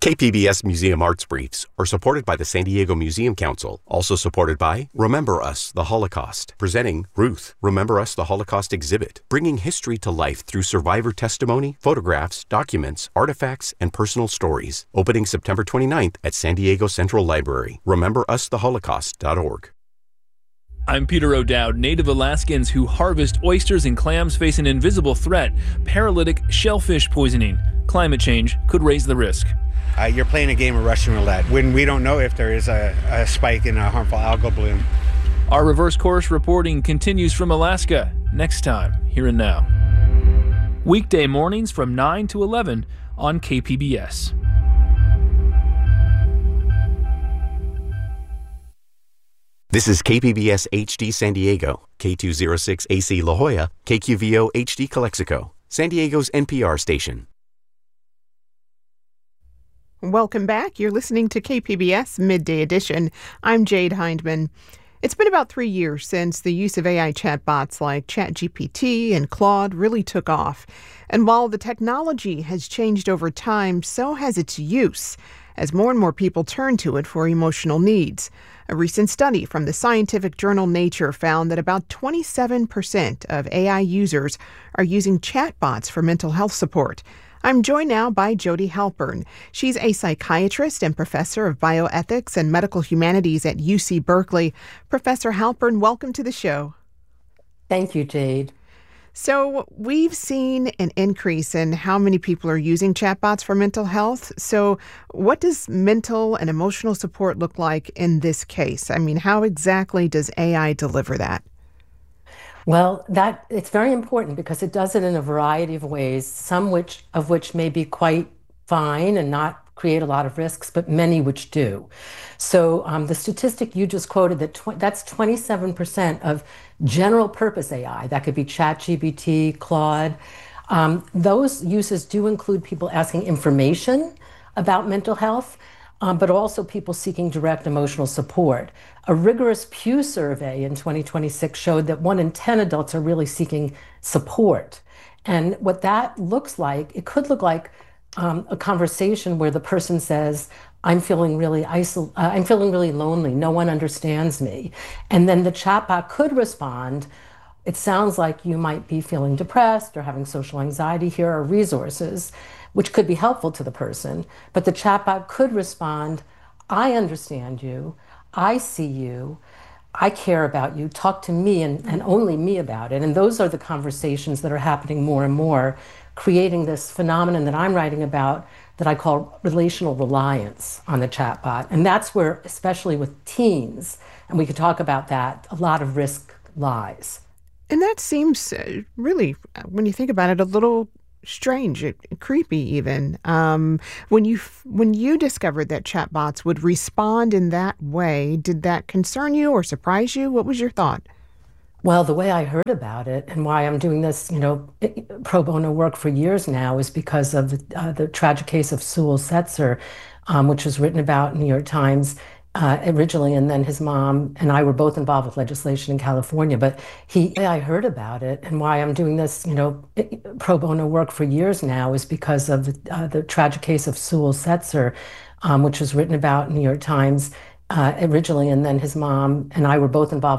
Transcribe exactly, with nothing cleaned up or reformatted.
K P B S Museum Arts Briefs are supported by the San Diego Museum Council, also supported by Remember Us, the Holocaust, presenting Ruth, Remember Us, the Holocaust exhibit, bringing history to life through survivor testimony, photographs, documents, artifacts, and personal stories. Opening September twenty-ninth at San Diego Central Library. remember us the holocaust dot org. I'm Peter O'Dowd. Native Alaskans who harvest oysters and clams face an invisible threat: paralytic shellfish poisoning. Climate change could raise the risk. Uh, you're playing a game of Russian roulette when we don't know if there is a, a spike in a harmful algal bloom. Our reverse course reporting continues from Alaska next time, Here and Now. Weekday mornings from nine to eleven on K P B S. This is K P B S H D San Diego, K two oh six A C La Jolla, K Q V O H D Calexico, San Diego's N P R station. Welcome back. You're listening to K P B S Midday Edition. I'm Jade Hindman. It's been about three years since the use of A I chatbots like ChatGPT and Claude really took off. And while the technology has changed over time, so has its use, as more and more people turn to it for emotional needs. A recent study from the scientific journal Nature found that about twenty-seven percent of A I users are using chatbots for mental health support. I'm joined now by Jody Halpern. She's a psychiatrist and professor of bioethics and medical humanities at U C Berkeley. Professor Halpern, welcome to the show. Thank you, Jade. So we've seen an increase in how many people are using chatbots for mental health. So what does mental and emotional support look like in this case? I mean, how exactly does A I deliver that? Well, that it's very important because it does it in a variety of ways, some which of which may be quite fine and not create a lot of risks, but many which do. So um, the statistic you just quoted, that tw- that's twenty-seven percent of general purpose A I. That could be ChatGPT, Claude. Um, those uses do include people asking information about mental health, um, but also people seeking direct emotional support. A rigorous Pew survey in twenty twenty-six showed that one in ten adults are really seeking support. And what that looks like, it could look like um, a conversation where the person says, I'm feeling really isol- uh, I'm feeling really lonely. No one understands me. And then the chatbot could respond, it sounds like you might be feeling depressed or having social anxiety. Here are resources, which could be helpful to the person. But the chatbot could respond, I understand you. I see you. I care about you. Talk to me and, and only me about it. And those are the conversations that are happening more and more, creating this phenomenon that I'm writing about that I call relational reliance on the chatbot. And that's where, especially with teens, and we could talk about that, a lot of risk lies. And that seems uh, really, when you think about it, a little strange, uh, creepy even. Um, when you when you discovered that chatbots would respond in that way, did that concern you or surprise you? What was your thought? Well, the way I heard about it and why I'm doing this, you know, pro bono work for years now is because of the, uh, the tragic case of Sewell Setzer, um, which was written about in the New York Times uh, originally, and then his mom and I were both involved with legislation in California. But he, the way I heard about it and why I'm doing this, you know, pro bono work for years now is because of the, uh, the tragic case of Sewell Setzer, um, which was written about in the New York Times uh, originally, and then his mom and I were both involved